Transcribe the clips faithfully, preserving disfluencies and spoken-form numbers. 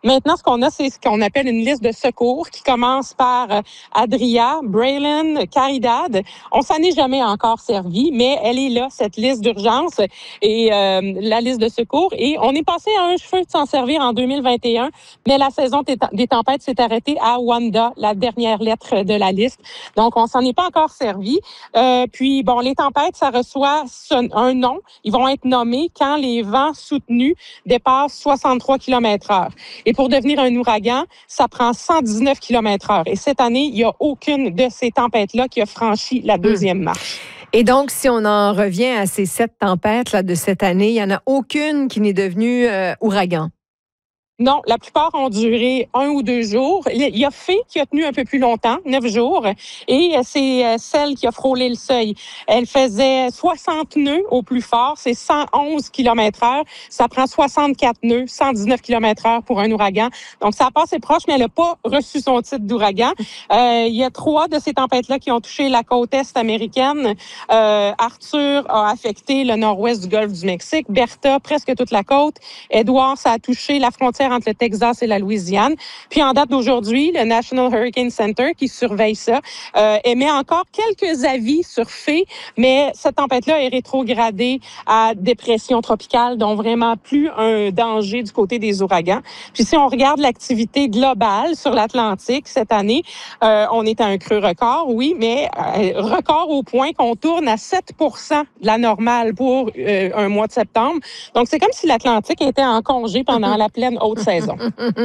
Maintenant, ce qu'on a, c'est ce qu'on appelle une liste de secours qui commence par euh, Adria, Braylon, Caridad. On s'en est jamais encore servi, mais elle est là, cette liste d'urgence et euh, la liste de secours. Et on est passé à un cheveu de s'en servir en deux mille vingt et un, mais la saison des tempêtes s'est arrêtée à Wanda, la dernière lettre de la liste. Donc, on s'en est pas encore servi. Euh, puis, bon, les tempêtes, ça reçoit un nom. Ils vont être nommés quand les vents soutenus dépassent soixante-trois kilomètres heure. Et pour devenir un ouragan, ça prend cent dix-neuf kilomètres heure. Et cette année, il n'y a aucune de ces tempêtes-là qui a franchi la deuxième Hum. marche. Et donc, si on en revient à ces sept tempêtes-là de cette année, il n'y en a aucune qui n'est devenue euh, ouragan. Non, la plupart ont duré un ou deux jours. Il y a Fée qui a tenu un peu plus longtemps, neuf jours, et c'est celle qui a frôlé le seuil. Elle faisait soixante nœuds au plus fort, c'est cent onze kilomètres heure. Ça prend soixante-quatre nœuds, cent dix-neuf kilomètres heure pour un ouragan. Donc, ça a passé proche, mais elle n'a pas reçu son titre d'ouragan. Euh, il y a trois de ces tempêtes-là qui ont touché la côte est américaine. Euh, Arthur a affecté le nord-ouest du golfe du Mexique. Bertha, presque toute la côte. Edouard, ça a touché la frontière entre le Texas et la Louisiane. Puis en date d'aujourd'hui, le National Hurricane Center, qui surveille ça, euh, émet encore quelques avis sur Fée, mais cette tempête-là est rétrogradée à dépression tropicale, donc vraiment plus un danger du côté des ouragans. Puis si on regarde l'activité globale sur l'Atlantique cette année, euh, on est à un creux record, oui, mais euh, record au point qu'on tourne à sept pour cent de la normale pour euh, un mois de septembre. Donc c'est comme si l'Atlantique était en congé pendant la pleine haute saison.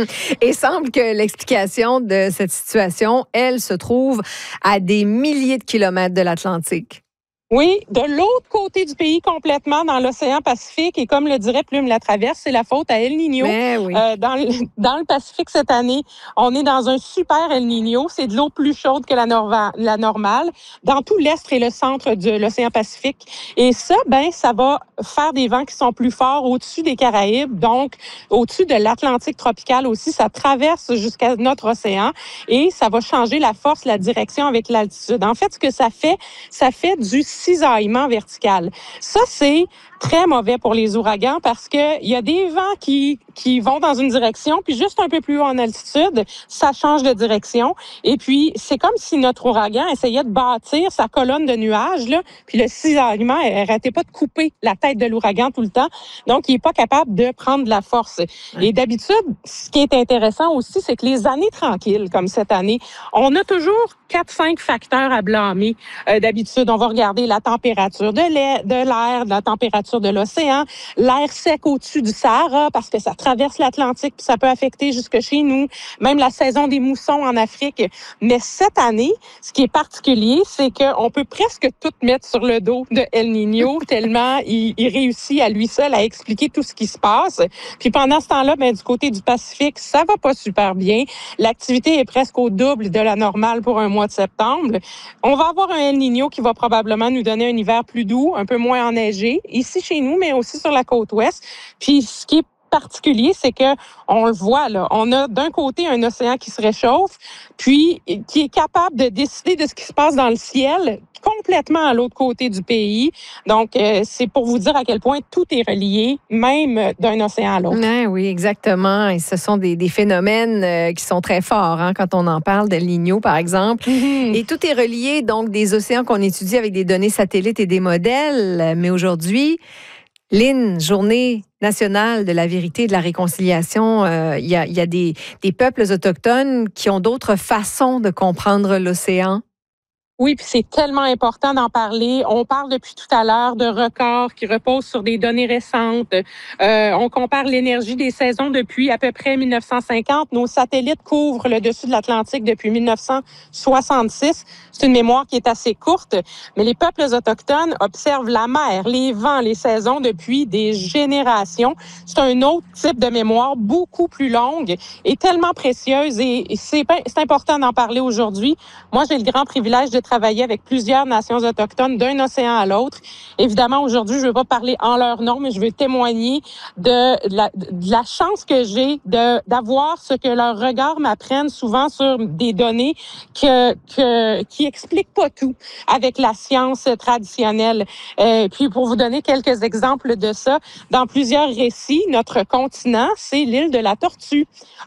Et semble que l'explication de cette situation, elle, se trouve à des milliers de kilomètres de l'Atlantique. Oui, de l'autre côté du pays, complètement dans l'océan Pacifique, et comme le dirait Plume la Traverse, c'est la faute à El Niño. Oui. Euh, dans, le, dans le Pacifique cette année, on est dans un super El Niño. C'est de l'eau plus chaude que la, norva, la normale dans tout l'est et le centre de l'océan Pacifique. Et ça, ben, ça va faire des vents qui sont plus forts au-dessus des Caraïbes, donc au-dessus de l'Atlantique tropical aussi. Ça traverse jusqu'à notre océan et ça va changer la force, la direction avec l'altitude. En fait, ce que ça fait, ça fait du cisaillement vertical. Ça, c'est très mauvais pour les ouragans parce que il y a des vents qui qui vont dans une direction, puis juste un peu plus haut en altitude, ça change de direction. Et puis, c'est comme si notre ouragan essayait de bâtir sa colonne de nuages, là, puis le cisaillement, elle n'arrêtait pas de couper la tête de l'ouragan tout le temps. Donc, il n'est pas capable de prendre de la force. Et d'habitude, ce qui est intéressant aussi, c'est que les années tranquilles, comme cette année, on a toujours quatre cinq facteurs à blâmer. Euh, d'habitude, on va regarder la température de l'air, de l'air, la température de l'océan, l'air sec au-dessus du Sahara, parce que ça traverse l'Atlantique, puis ça peut affecter jusque chez nous, même la saison des moussons en Afrique. Mais cette année, ce qui est particulier, c'est qu'on peut presque tout mettre sur le dos de El Niño, tellement il, il réussit à lui seul à expliquer tout ce qui se passe. Puis pendant ce temps-là, ben, du côté du Pacifique, ça va pas super bien. L'activité est presque au double de la normale pour un mois de septembre. On va avoir un El Niño qui va probablement nous donner un hiver plus doux, un peu moins enneigé, ici chez nous, mais aussi sur la côte ouest. Puis ce qui est particulier, c'est que on le voit là, on a d'un côté un océan qui se réchauffe, puis qui est capable de décider de ce qui se passe dans le ciel complètement à l'autre côté du pays. Donc, euh, c'est pour vous dire à quel point tout est relié, même d'un océan à l'autre. Ouais, oui, exactement. Et ce sont des, des phénomènes euh, qui sont très forts hein, quand on en parle d'El Niño, par exemple. Mm-hmm. Et tout est relié, donc, des océans qu'on étudie avec des données satellites et des modèles. Mais aujourd'hui, Lynn, journée nationale de la vérité et de la réconciliation, euh, il y a, y a des, des peuples autochtones qui ont d'autres façons de comprendre l'océan. Oui, puis c'est tellement important d'en parler. On parle depuis tout à l'heure de records qui reposent sur des données récentes. Euh, on compare l'énergie des saisons depuis à peu près mille neuf cent cinquante. Nos satellites couvrent le dessus de l'Atlantique depuis mille neuf cent soixante-six. C'est une mémoire qui est assez courte, mais les peuples autochtones observent la mer, les vents, les saisons depuis des générations. C'est un autre type de mémoire beaucoup plus longue et tellement précieuse et c'est, c'est important d'en parler aujourd'hui. Moi, j'ai le grand privilège de travailler avec plusieurs nations autochtones d'un océan à l'autre. Évidemment, aujourd'hui, je ne veux pas parler en leur nom, mais je veux témoigner de la, de la chance que j'ai de, d'avoir ce que leurs regards m'apprennent souvent sur des données que, que, qui expliquent pas tout avec la science traditionnelle. Euh, puis, pour vous donner quelques exemples de ça, dans plusieurs récits, notre continent, c'est l'île de la Tortue.